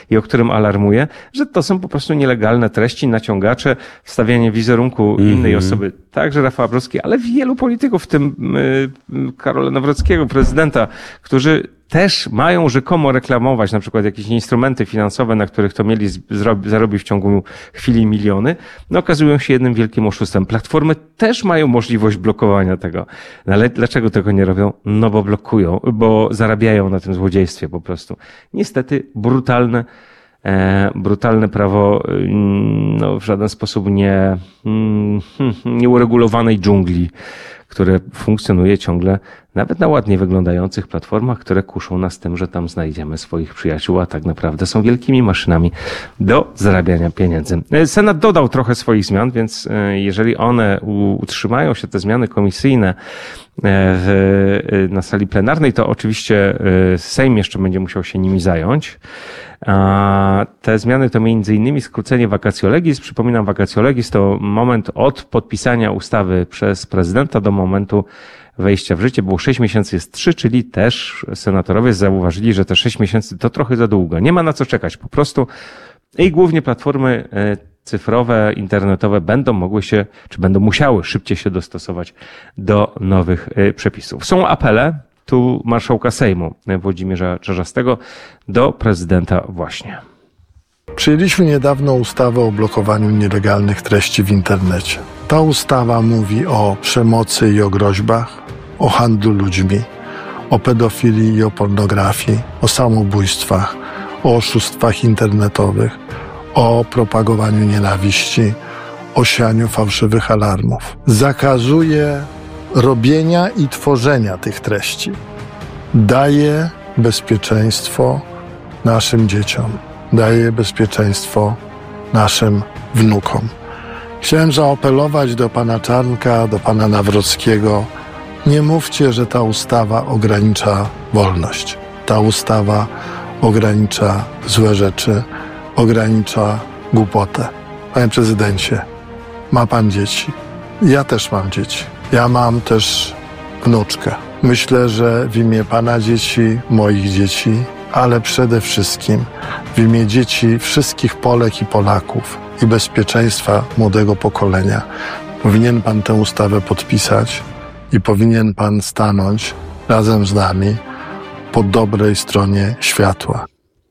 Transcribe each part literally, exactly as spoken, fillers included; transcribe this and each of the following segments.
i o którym alarmuje, że to są po prostu nielegalne treści, naciągacze, wstawianie wizerunku mm-hmm. innej osoby, także Rafała Brzoski, ale wielu polityków, w tym y, Karola Nawrockiego, prezydenta, którzy też mają rzekomo reklamować na przykład jakieś instrumenty finansowe, na których to mieli zarobić w ciągu chwili miliony, no okazują się jednym wielkim oszustwem. Platformy też mają możliwość blokowania tego. No ale dlaczego tego nie robią? No bo blokują, bo zarabiają na tym złodziejstwie po prostu. Niestety brutalne, e, brutalne prawo no, w żaden sposób nie, nieuregulowanej dżungli, które funkcjonuje ciągle nawet na ładnie wyglądających platformach, które kuszą nas tym, że tam znajdziemy swoich przyjaciół, a tak naprawdę są wielkimi maszynami do zarabiania pieniędzy. Senat dodał trochę swoich zmian, więc jeżeli one utrzymają się, te zmiany komisyjne w, na sali plenarnej, to oczywiście Sejm jeszcze będzie musiał się nimi zająć. A te zmiany to między innymi skrócenie vacatio legis. Przypominam, vacatio legis to moment od podpisania ustawy przez prezydenta do momentu wejścia w życie. Było sześć miesięcy, jest trzy, czyli też senatorowie zauważyli, że te sześć miesięcy to trochę za długo. Nie ma na co czekać. Po prostu i głównie platformy cyfrowe, internetowe będą mogły się, czy będą musiały szybciej się dostosować do nowych przepisów. Są apele tu marszałka Sejmu Włodzimierza Czarzastego do prezydenta właśnie. Przyjęliśmy niedawno ustawę o blokowaniu nielegalnych treści w internecie. Ta ustawa mówi o przemocy i o groźbach, o handlu ludźmi, o pedofilii i o pornografii, o samobójstwach, o oszustwach internetowych, o propagowaniu nienawiści, o sianiu fałszywych alarmów. Zakazuje robienia i tworzenia tych treści. Daje bezpieczeństwo naszym dzieciom. Daje bezpieczeństwo naszym wnukom. Chciałem zaapelować do pana Czarnka, do pana Nawrockiego. Nie mówcie, że ta ustawa ogranicza wolność. Ta ustawa ogranicza złe rzeczy, ogranicza głupotę. Panie prezydencie, ma pan dzieci. Ja też mam dzieci. Ja mam też wnuczkę. Myślę, że w imię pana dzieci, moich dzieci, ale przede wszystkim w imię dzieci wszystkich Polek i Polaków i bezpieczeństwa młodego pokolenia powinien pan tę ustawę podpisać i powinien pan stanąć razem z nami po dobrej stronie światła.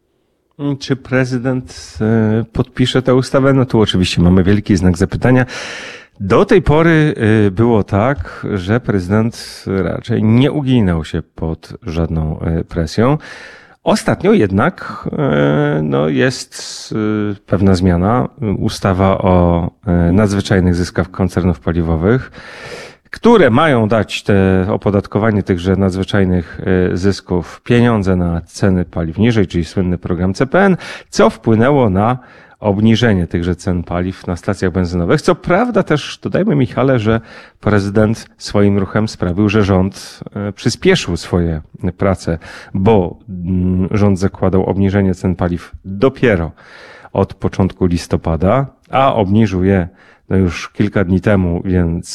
Czy prezydent podpisze tę ustawę? No tu oczywiście mamy wielki znak zapytania. Do tej pory było tak, że prezydent raczej nie uginał się pod żadną presją. Ostatnio jednak no, jest pewna zmiana. Ustawa o nadzwyczajnych zyskach koncernów paliwowych, które mają dać te opodatkowanie tychże nadzwyczajnych zysków, pieniądze na ceny paliw niżej, czyli słynny program C P N, co wpłynęło na obniżenie tychże cen paliw na stacjach benzynowych. Co prawda też dodajmy, Michale, że prezydent swoim ruchem sprawił, że rząd przyspieszył swoje prace, bo rząd zakładał obniżenie cen paliw dopiero od początku listopada, a obniżył je no już kilka dni temu, więc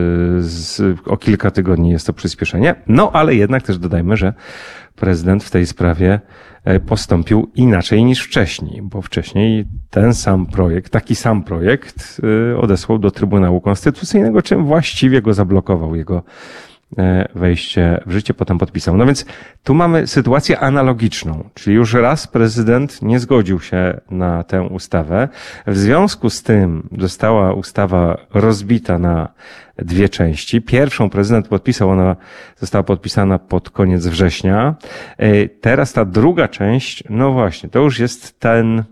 z, o kilka tygodni jest to przyspieszenie. No ale jednak też dodajmy, że prezydent w tej sprawie postąpił inaczej niż wcześniej, bo wcześniej ten sam projekt, taki sam projekt odesłał do Trybunału Konstytucyjnego, czym właściwie go zablokował, jego wejście w życie, potem podpisał. No więc tu mamy sytuację analogiczną, czyli już raz prezydent nie zgodził się na tę ustawę. W związku z tym została ustawa rozbita na dwie części. Pierwszą prezydent podpisał, ona została podpisana pod koniec września. Teraz ta druga część, no właśnie, to już jest ten,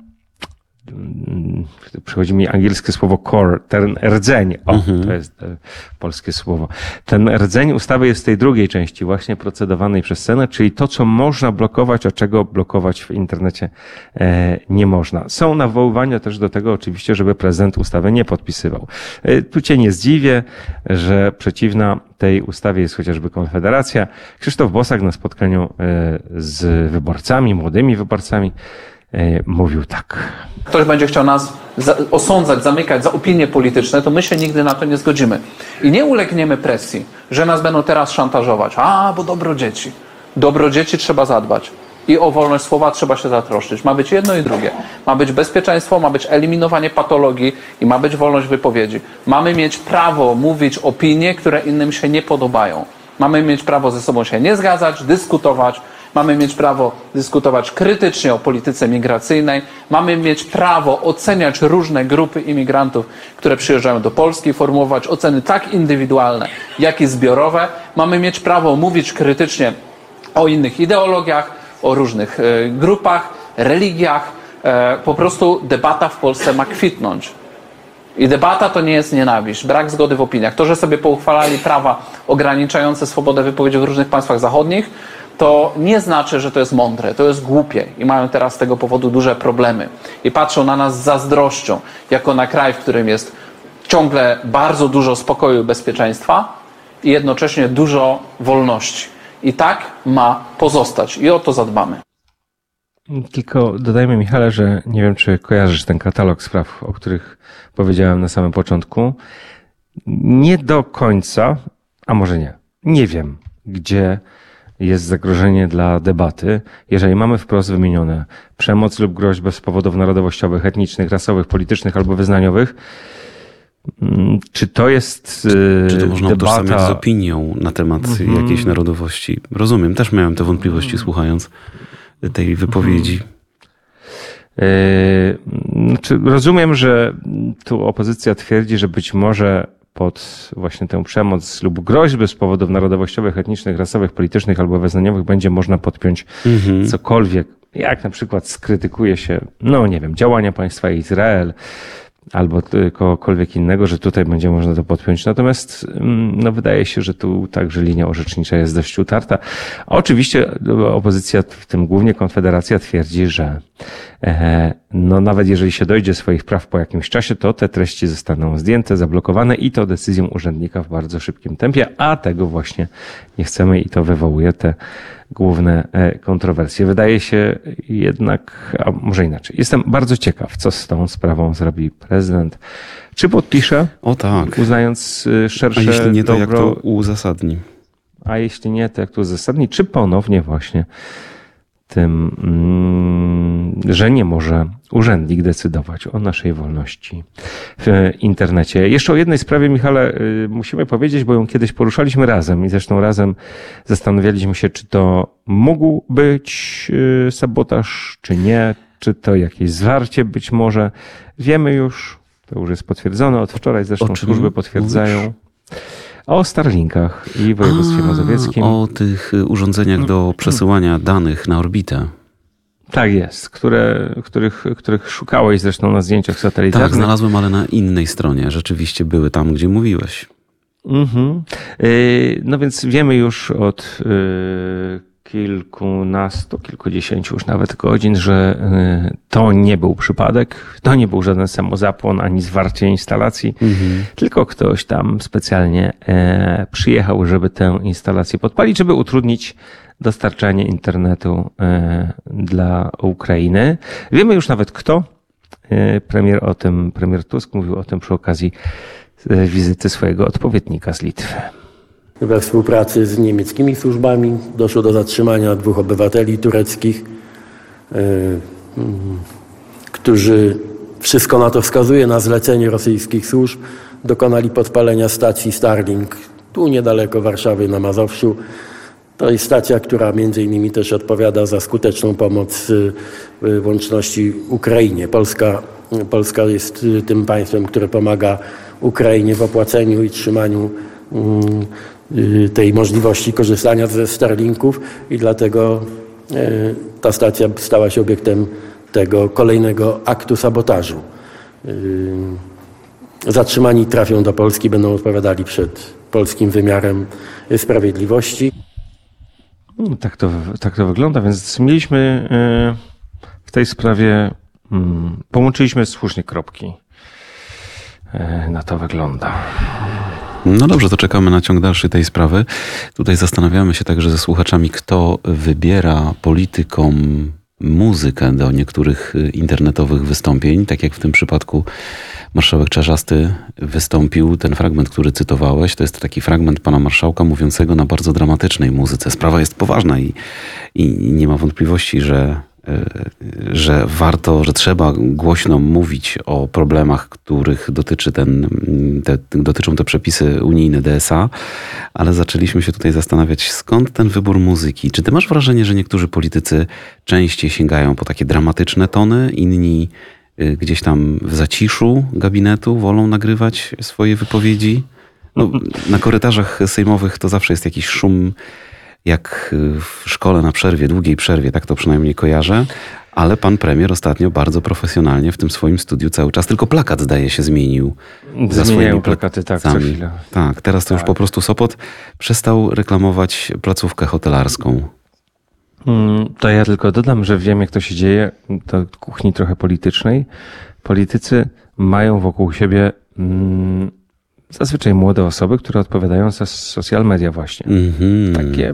przychodzi mi angielskie słowo core, ten rdzeń, o, mhm. to jest polskie słowo. Ten rdzeń ustawy jest w tej drugiej części, właśnie procedowanej przez Senat, czyli to, co można blokować, a czego blokować w internecie nie można. Są nawoływania też do tego oczywiście, żeby prezydent ustawy nie podpisywał. Tu cię nie zdziwię, że przeciwna tej ustawie jest chociażby Konfederacja. Krzysztof Bosak na spotkaniu z wyborcami, młodymi wyborcami, mówił tak. Ktoś będzie chciał nas za- osądzać, zamykać za opinie polityczne, to my się nigdy na to nie zgodzimy. I nie ulegniemy presji, że nas będą teraz szantażować. A, bo dobro dzieci. Dobro dzieci trzeba zadbać. i o wolność słowa trzeba się zatroszczyć. Ma być jedno i drugie. Ma być bezpieczeństwo, ma być eliminowanie patologii i ma być wolność wypowiedzi. Mamy mieć prawo mówić opinie, które innym się nie podobają. Mamy mieć prawo ze sobą się nie zgadzać, dyskutować. Mamy mieć prawo dyskutować krytycznie o polityce migracyjnej. Mamy mieć prawo oceniać różne grupy imigrantów, które przyjeżdżają do Polski, formułować oceny tak indywidualne, jak i zbiorowe. Mamy mieć prawo mówić krytycznie o innych ideologiach, o różnych e, grupach, religiach. E, po prostu debata w Polsce ma kwitnąć. I debata to nie jest nienawiść, brak zgody w opiniach. To, że sobie pouchwalali prawa ograniczające swobodę wypowiedzi w różnych państwach zachodnich, to nie znaczy, że to jest mądre, to jest głupie i mają teraz z tego powodu duże problemy. I patrzą na nas z zazdrością, jako na kraj, w którym jest ciągle bardzo dużo spokoju i bezpieczeństwa i jednocześnie dużo wolności. I tak ma pozostać i o to zadbamy. Tylko dodajmy, Michale, że nie wiem, czy kojarzysz ten katalog spraw, o których powiedziałem na samym początku. Nie do końca, a może nie, nie wiem, gdzie jest zagrożenie dla debaty, jeżeli mamy wprost wymienione przemoc lub groźbę z powodów narodowościowych, etnicznych, rasowych, politycznych albo wyznaniowych. Czy to jest Czy, czy to można debata... utożsamiać z opinią na temat mm-hmm. jakiejś narodowości? Rozumiem, też miałem te wątpliwości mm-hmm. słuchając tej wypowiedzi. Yy, rozumiem, że tu opozycja twierdzi, że być może pod właśnie tę przemoc lub groźby z powodów narodowościowych, etnicznych, rasowych, politycznych albo wyznaniowych będzie można podpiąć mm-hmm. cokolwiek. Jak na przykład skrytykuje się, no nie wiem, działania państwa Izrael albo kogokolwiek innego, że tutaj będzie można to podpiąć. Natomiast no, wydaje się, że tu także linia orzecznicza jest dość utarta. A oczywiście opozycja, w tym głównie Konfederacja, twierdzi, że e, no, nawet jeżeli się dojdzie swoich praw po jakimś czasie, to te treści zostaną zdjęte, zablokowane i to decyzją urzędnika w bardzo szybkim tempie, a tego właśnie nie chcemy i to wywołuje te główne kontrowersje. Wydaje się jednak, a może inaczej. Jestem bardzo ciekaw, co z tą sprawą zrobi prezydent. Czy podpisze? O tak. Uznając szersze A jeśli nie, to dobro, jak to uzasadni? A jeśli nie, to jak to uzasadni? Czy ponownie właśnie tym, że nie może urzędnik decydować o naszej wolności w internecie. Jeszcze o jednej sprawie, Michale, musimy powiedzieć, bo ją kiedyś poruszaliśmy razem i zresztą razem zastanawialiśmy się, czy to mógł być sabotaż, czy nie, czy to jakieś zwarcie być może. Wiemy już, to już jest potwierdzone od wczoraj, zresztą służby potwierdzają. Mówisz? O Starlinkach i województwie mazowieckim. O tych urządzeniach do przesyłania danych na orbitę. Tak jest, które, których, których szukałeś zresztą na zdjęciach satelitarnych. Tak, znalazłem, ale na innej stronie. Rzeczywiście były tam, gdzie mówiłeś. Mhm. No więc wiemy już od kilkunastu, kilkudziesięciu już nawet godzin, że to nie był przypadek, to nie był żaden samozapłon ani zwarcie instalacji, mhm. tylko ktoś tam specjalnie przyjechał, żeby tę instalację podpalić, żeby utrudnić dostarczanie internetu dla Ukrainy. Wiemy już nawet kto. Premier o tym, premier Tusk mówił o tym przy okazji wizyty swojego odpowiednika z Litwy. We współpracy z niemieckimi służbami doszło do zatrzymania dwóch obywateli tureckich, którzy, wszystko na to wskazuje, na zlecenie rosyjskich służb dokonali podpalenia stacji Starlink tu niedaleko Warszawy na Mazowszu. To jest stacja, która między innymi też odpowiada za skuteczną pomoc w łączności Ukrainie. Polska, Polska jest tym państwem, które pomaga Ukrainie w opłaceniu i trzymaniu tej możliwości korzystania ze Starlinków i dlatego ta stacja stała się obiektem tego kolejnego aktu sabotażu. Zatrzymani trafią do Polski, będą odpowiadali przed polskim wymiarem sprawiedliwości. Tak to, tak to wygląda, więc mieliśmy w tej sprawie, połączyliśmy słusznie kropki. Na to wygląda. No dobrze, to czekamy na ciąg dalszy tej sprawy. Tutaj zastanawiamy się także ze słuchaczami, kto wybiera politykom muzykę do niektórych internetowych wystąpień, tak jak w tym przypadku marszałek Czarzasty wystąpił. Ten fragment, który cytowałeś, to jest taki fragment pana marszałka mówiącego na bardzo dramatycznej muzyce. Sprawa jest poważna i, i nie ma wątpliwości, że, że warto, że trzeba głośno mówić o problemach, których dotyczy ten, te, dotyczą te przepisy unijne D S A, ale zaczęliśmy się tutaj zastanawiać, skąd ten wybór muzyki. Czy ty masz wrażenie, że niektórzy politycy częściej sięgają po takie dramatyczne tony, inni gdzieś tam w zaciszu gabinetu wolą nagrywać swoje wypowiedzi? No, na korytarzach sejmowych to zawsze jest jakiś szum, jak w szkole na przerwie, długiej przerwie, tak to przynajmniej kojarzę. Ale pan premier ostatnio bardzo profesjonalnie w tym swoim studiu cały czas, tylko plakat zdaje się zmienił. Za Zmieniają plakaty, tak, co chwilę. Tak, teraz to tak. Już po prostu Sopot przestał reklamować placówkę hotelarską. To ja tylko dodam, że wiem, jak to się dzieje, to w kuchni trochę politycznej. Politycy mają wokół siebie mm, zazwyczaj młode osoby, które odpowiadają za social media właśnie. Mm-hmm. Takie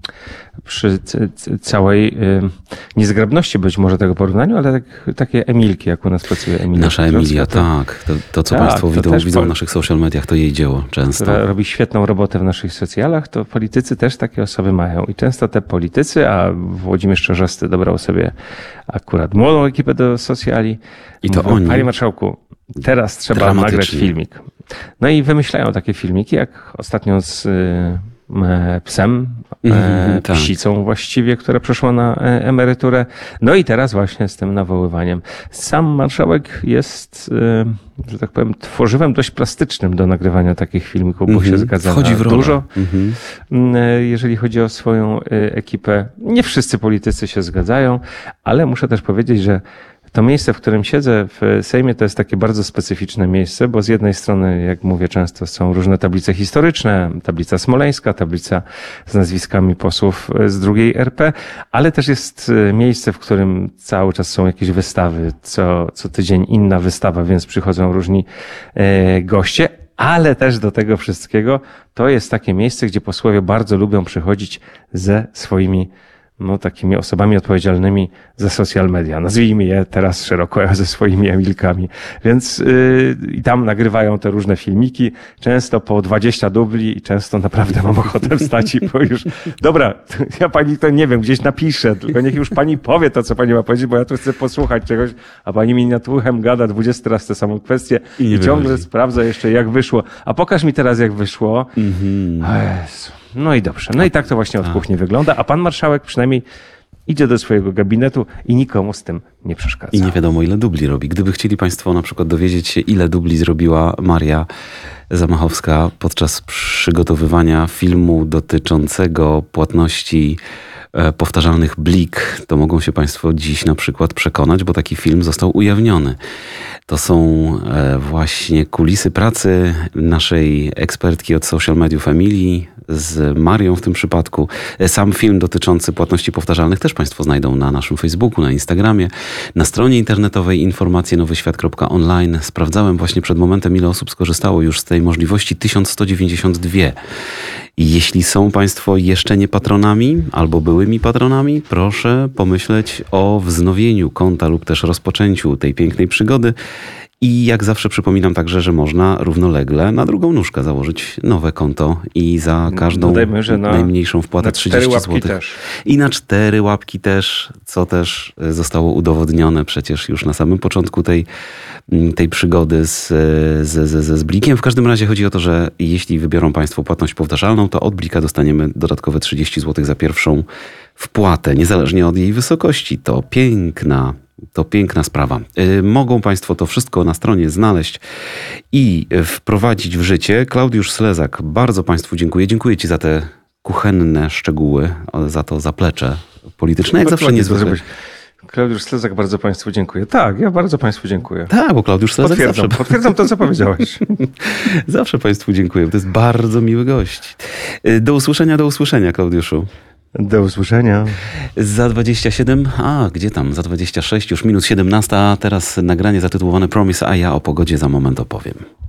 przy c- c- całej y, niezgrabności być może tego porównania, ale tak, takie Emilki, jak u nas pracuje Emilia. Nasza Emilia, to, tak. To, to co tak, państwo to widzą, widzą w naszych social mediach, to jej dzieło często. Która robi świetną robotę w naszych socjalach, to politycy też takie osoby mają. I często te politycy, a Włodzimierz Czarzasty dobrał sobie akurat młodą ekipę do socjali. I to mówią, oni. Panie marszałku, teraz trzeba nagrać filmik. No i wymyślają takie filmiki, jak ostatnio z e, psem, e, tak. psicą właściwie, która przeszła na emeryturę. No i teraz właśnie z tym nawoływaniem. Sam marszałek jest, e, że tak powiem, tworzywem dość plastycznym do nagrywania takich filmików, bo mm-hmm. się zgadza Wchodzi na w rolę. dużo. Mm-hmm. Jeżeli chodzi o swoją ekipę, nie wszyscy politycy się zgadzają, ale muszę też powiedzieć, że to miejsce, w którym siedzę w Sejmie, to jest takie bardzo specyficzne miejsce, bo z jednej strony, jak mówię często, są różne tablice historyczne, tablica smoleńska, tablica z nazwiskami posłów z drugiej R P, ale też jest miejsce, w którym cały czas są jakieś wystawy, co, co tydzień inna wystawa, więc przychodzą różni e, goście. Ale też do tego wszystkiego to jest takie miejsce, gdzie posłowie bardzo lubią przychodzić ze swoimi no, takimi osobami odpowiedzialnymi za social media. Nazwijmy je teraz szeroko ze swoimi Emilkami. Więc yy, i tam nagrywają te różne filmiki, często po dwadzieścia dubli i często naprawdę mam ochotę wstać i po już, dobra, ja pani to nie wiem, gdzieś napiszę, tylko niech już pani powie to, co pani ma powiedzieć, bo ja tu chcę posłuchać czegoś, a pani mi nad uchem gada dwudziesty raz tę samą kwestię i, i ciągle wychodzi. Sprawdza jeszcze, jak wyszło. A pokaż mi teraz, jak wyszło. Mm-hmm. Jezu. No i dobrze. No i tak to właśnie od kuchni wygląda, a pan marszałek przynajmniej idzie do swojego gabinetu i nikomu z tym nie przeszkadza. I nie wiadomo, ile dubli robi. Gdyby chcieli państwo na przykład dowiedzieć się, ile dubli zrobiła Maria Zamachowska podczas przygotowywania filmu dotyczącego płatności powtarzalnych blik, to mogą się państwo dziś na przykład przekonać, bo taki film został ujawniony. To są właśnie kulisy pracy naszej ekspertki od social mediów Emilii z Marią w tym przypadku. Sam film dotyczący płatności powtarzalnych też państwo znajdą na naszym Facebooku, na Instagramie, na stronie internetowej informacje nowy świat kropka online. Sprawdzałem właśnie przed momentem, ile osób skorzystało już z tej możliwości. tysiąc sto dziewięćdziesiąt dwa. I jeśli są państwo jeszcze nie patronami albo byłymi patronami, proszę pomyśleć o wznowieniu konta lub też rozpoczęciu tej pięknej przygody. I jak zawsze przypominam także, że można równolegle na drugą nóżkę założyć nowe konto i za każdą Dodajmy, że na, najmniejszą wpłatę trzydzieści złotych. Też. I na cztery łapki też, co też zostało udowodnione przecież już na samym początku tej, tej przygody z, z, z, z Blikiem. W każdym razie chodzi o to, że jeśli wybiorą państwo płatność powtarzalną, to od Blika dostaniemy dodatkowe trzydzieści złotych za pierwszą wpłatę, niezależnie od jej wysokości. To piękna To piękna sprawa. Mogą państwo to wszystko na stronie znaleźć i wprowadzić w życie. Klaudiusz Slezak, bardzo państwu dziękuję. Dziękuję ci za te kuchenne szczegóły, za to zaplecze polityczne. Jak zawsze niezwykle. Klaudiusz Slezak, bardzo państwu dziękuję. Tak, ja bardzo państwu dziękuję. Tak, bo Klaudiusz Slezak potwierdzam, zawsze... Potwierdzam to, co powiedziałeś. Zawsze państwu dziękuję. To jest bardzo miły gość. Do usłyszenia, do usłyszenia, Klaudiuszu. Do usłyszenia. Za dwadzieścia siedem, a gdzie tam? Za dwadzieścia sześć, już minus siedemnaście, a teraz nagranie zatytułowane Promise, a ja o pogodzie za moment opowiem.